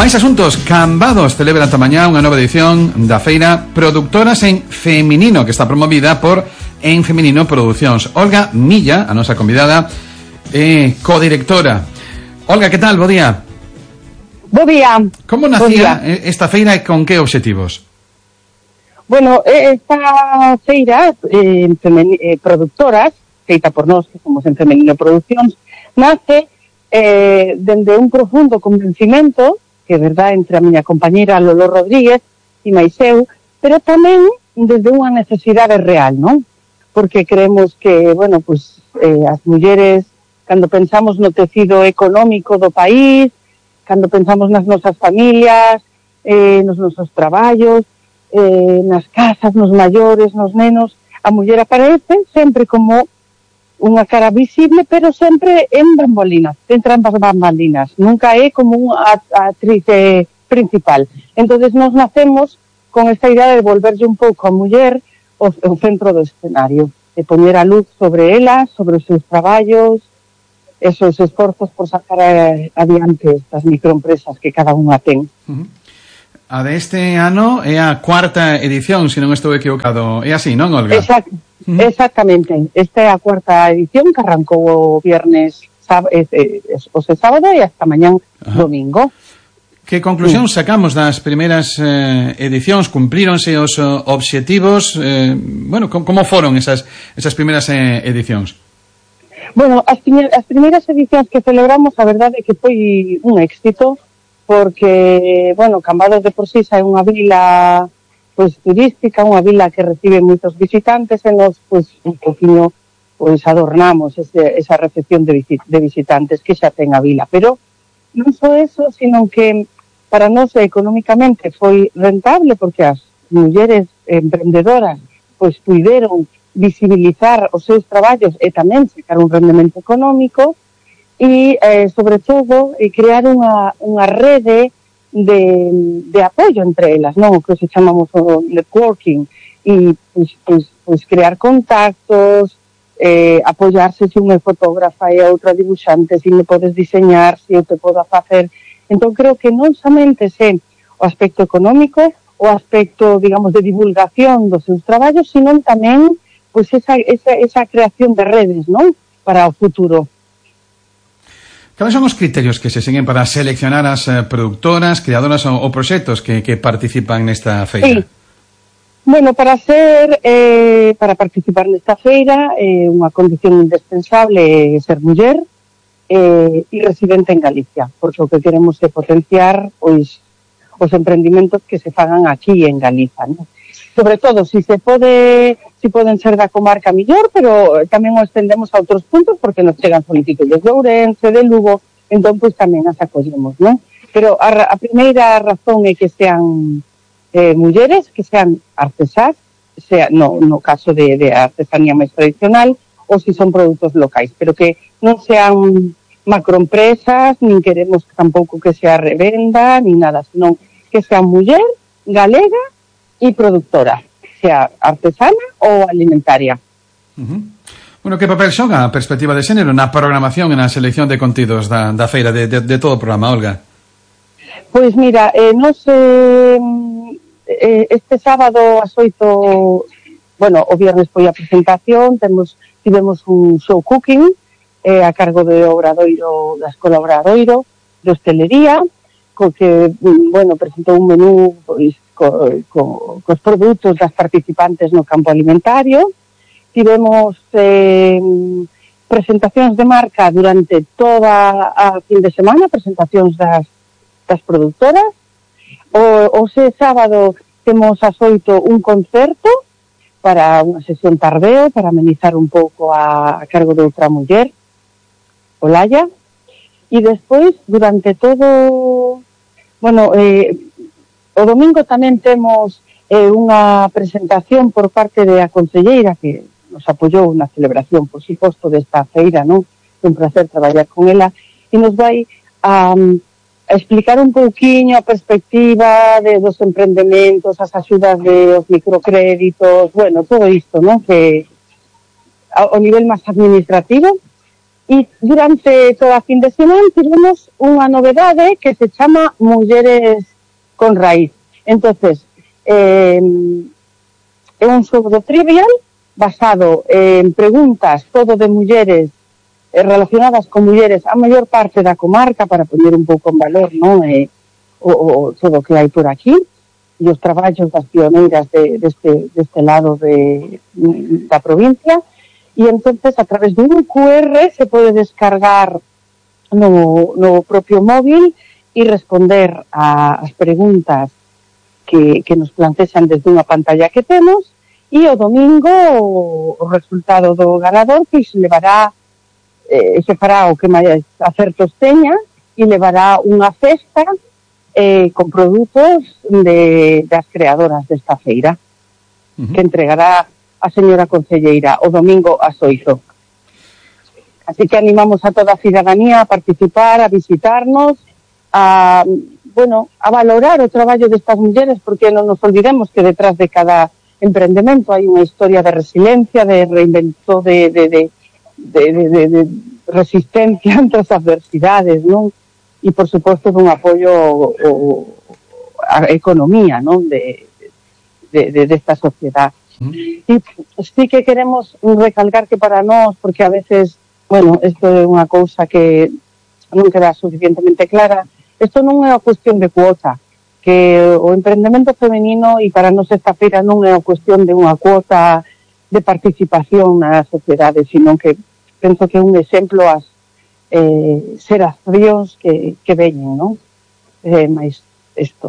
Máis asuntos. Cambados celebra esta mañá unha nova edición da feira Productoras en Feminino, que está promovida por En Feminino Producións. Olga Milla, a nosa convidada, codirectora. Olga, que tal? Bo día. Bo día. Como nacía esta feira e con que obxectivos? Bueno, esta feira Productoras, feita por nós, que somos En Feminino Producións, nace dende un profundo convencimento, que é verdade, entre a miña compañera Lolo Rodríguez e máis eu, pero tamén desde unha necesidade real, non? Porque creemos que, bueno, pues, as mulleres, cando pensamos no tecido económico do país, cando pensamos nas nosas familias, nos nosos traballos, nas casas, nos maiores, nos nenos, a muller aparece sempre como unha cara visible, pero sempre en bambalinas, entre ambas bambalinas. Nunca é como unha actriz principal. Entonces nos nacemos con esta idea de volverlle un pouco a muller o centro do escenario, de poñer a luz sobre ela, sobre os seus traballos, esos esforzos por sacar adiante estas microempresas que cada unha ten. A deste ano é a cuarta edición, se non estou equivocado. É así, non, Olga? Exactamente. Esta é a cuarta edición que arrancou o viernes o sábado e hasta mañán domingo. Que conclusión sacamos das primeiras edicións? Cumpríronse os obxectivos? Bueno, como foron esas primeiras edicións? Bueno, as primeiras edicións que celebramos, a verdade é que foi un éxito, porque, bueno, Cambados de por sí é unha vila pois turística, unha vila que recibe moitos visitantes e nos, pois, un poquinho, pois, adornamos esa recepción de visitantes que xa ten a vila. Pero non só eso, sino que para nós económicamente foi rentable, porque as mulleres emprendedoras pois puideron visibilizar os seus traballos e tamén sacar un rendemento económico e, sobre todo, crear unha rede de apoio entre elas, non? O que se chamamos o networking, e pois crear contactos, apoiarse se unha fotógrafa e a outra dibuixante, se me podes diseñar, se eu te podo facer. Entón creo que non somente é o aspecto económico, o aspecto, digamos, de divulgación dos seus traballos, sino tamén pois esa creación de redes, non? Para o futuro. Cales son os criterios que se seguen para seleccionar as productoras, creadoras ou proxectos que participan nesta feira? Sí. Bueno, para participar nesta feira, unha condición indispensable é ser muller e residente en Galicia, porque o que queremos é potenciar pois os emprendimentos que se fagan aquí en Galiza, non? Sobre todo, si poden ser da comarca millor, pero tamén o extendemos a outros puntos, porque nos chegan solicitudes de Ourense, de Lugo, entón, pois, tamén as acollemos, non? Pero a primeira razón é que sean mulleres, que sean artesás, no caso de artesanía máis tradicional, ou si son produtos locais, pero que non sean macroempresas, nin queremos tampouco que sea revenda, nin nada, senón que sean muller, galega, e productora, sea artesana ou alimentaria. Bueno, que papel xoga a perspectiva de xénero na programación e na selección de contidos da feira, de todo o programa, Olga? Pois mira, este sábado ás 8, bueno, o viernes foi a presentación, tivemos un show cooking a cargo de Obradoiro, da Escola Obradoiro, de hostelería, que, bueno, presentou un menú, pois, cos produtos das participantes no campo alimentario. Tivemos presentacións de marca durante toda a fin de semana, presentacións das produtoras. O sábado temos ás 8 un concerto para unha sesión tardeo, para amenizar un pouco a cargo de outra muller, Olaya. E despois, durante todo, bueno, o domingo tamén temos unha presentación por parte da conselleira que nos apoiou na celebración, por suposto, desta feira, non? É un placer traballar con ela e nos vai a explicar un pouquiño a perspectiva dos emprendementos, as axudas de os microcréditos, bueno, todo isto, non? Que ao nivel máis administrativo E durante toda a fin de semana tivemos unha novedade que se chama Mulleres con Raíz. Entonces, é un xogo de trivial basado en preguntas todo de mulleres relacionadas con mulleres a maior parte da comarca, para poñer un pouco en valor, non? O todo o que hai por aquí e os traballos das pioneiras deste lado da provincia. E entonces a través dun QR se pode descargar no propio móvil e responder ás preguntas que nos plantexan desde unha pantalla que temos, e o domingo o resultado do ganador que se levará, se fará o que máis acertos teña, e levará unha festa con produtos das creadoras desta feira, que entregará a señora concelleira o domingo ás 8. Así que animamos a toda a cidadanía a participar, a visitarnos, a valorar o traballo destas mulleres, porque non nos olvidemos que detrás de cada emprendemento hai unha historia de resiliencia, de reinvento, de resistencia ante as adversidades, non? E, por suposto, dun apoio á economía, non? Desta sociedade. E sí que queremos recalcar que para nós, porque a veces, isto é unha cousa que non queda suficientemente clara, isto non é unha cuestión de cuota, que o emprendemento femenino, e para nós esta feira non é unha cuestión de unha cuota de participación na sociedade, sino que penso que é un exemplo as xeracións que veñen, non? Mais isto.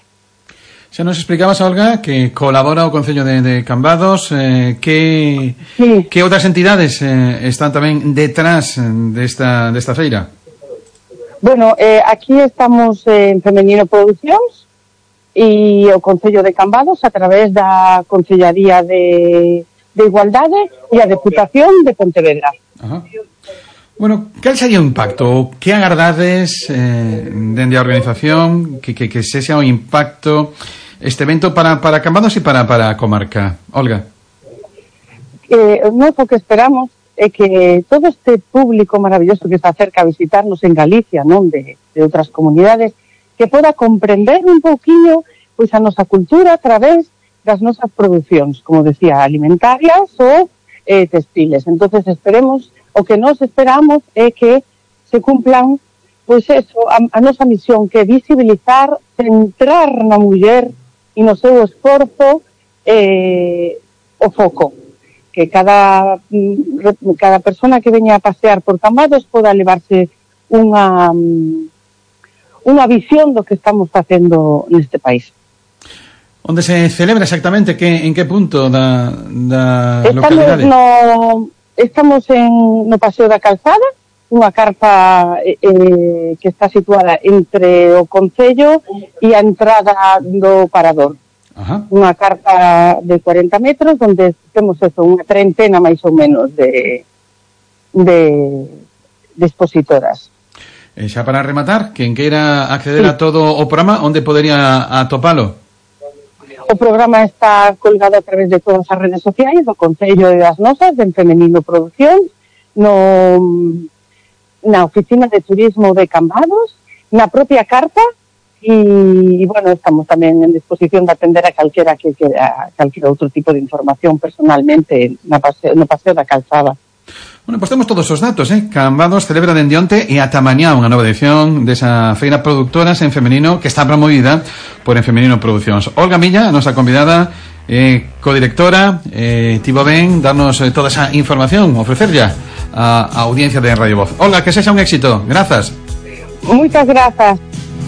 Xa nos explicabas, Olga, que colabora o Concello de Cambados. Que outras entidades están tamén detrás desta feira? Bueno, aquí estamos en Femenino Producións e o Concello de Cambados a través da Concellaría de Igualdade e a Deputación de Pontevedra. Ajá. Bueno, cal sería o impacto? Que agardades dende a organización que sexa o impacto este evento para Cambados e para a comarca? Olga. Nós o que esperamos é que todo este público maravilloso que se acerca a visitarnos en Galicia, non de outras comunidades, que poda comprender un pouquiño pois a nosa cultura a través das nosas producións, como decía, alimentarias ou textiles. Entonces esperemos, o que nós esperamos é que se cumplan pois eso, a nosa misión, que é visibilizar, centrar na muller e no seu esforzo o foco, que cada persona que veña a pasear por Cambados poda levarse unha visión do que estamos facendo neste país. Onde se celebra exactamente? En que punto da localidade? Estamos no Paseo da Calzada, unha carpa que está situada entre o Concello e a entrada do Parador. Ajá. Unha carpa de 40 metros onde temos unha treintena máis ou menos de expositoras. E xa para rematar, quen queira acceder a todo o programa, onde podería atopalo? O programa está colgado a través de todas as redes sociais do Concello e das nosas, en Femenino Producións, na Oficina de Turismo de Cambados, na propia carta, e, estamos tamén en disposición de atender a calquera que quera calquera outro tipo de información personalmente no Paseo da Calzada. Bueno, pois temos todos os datos, Cambados celebra dende onte e ata mañá unha nova edición desa feira Productoras en Femenino que está promovida por En Femenino Producións. Olga Milla, a nosa convidada, codirectora, tivo ben darnos toda esa información, ofrecerlla a audiencia de Radio Voz. Olga, que sexa un éxito. Grazas. Moitas grazas.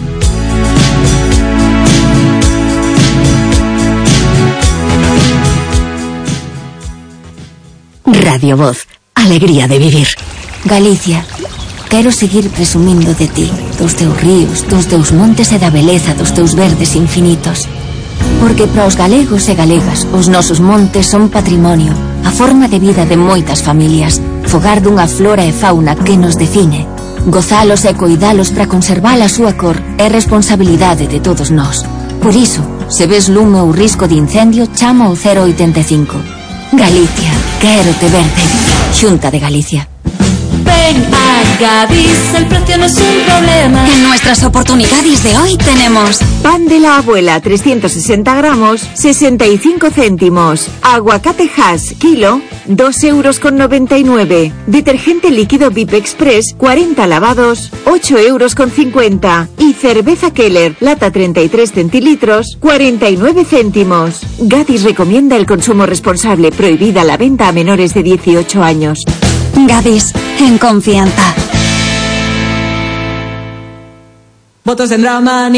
Radio Voz, alegría de vivir. Galicia, quero seguir presumindo de ti, dos teus ríos, dos teus montes e da beleza dos teus verdes infinitos. Porque para os galegos e galegas, os nosos montes son patrimonio, a forma de vida de moitas familias, fogar dunha flora e fauna que nos define. Gozalos e coidalos para conservar a súa cor é responsabilidade de todos nós. Por iso, se ves lume ou risco de incendio, chama ao 085. Galicia, quero te verde. Xunta de Galicia. Ven a Gadis, el precio no es un problema. En nuestras oportunidades de hoy tenemos pan de la abuela 360 gramos, 65 céntimos. Aguacate Hass, kilo, 2,99 €. Detergente líquido VIP Express, 40 lavados, 8,50 €. Y cerveza Keller, lata 33 centilitros, 49 céntimos. Gadis recomienda el consumo responsable, prohibida la venta a menores de 18 años. Gadis, en confianza. Votos tendrá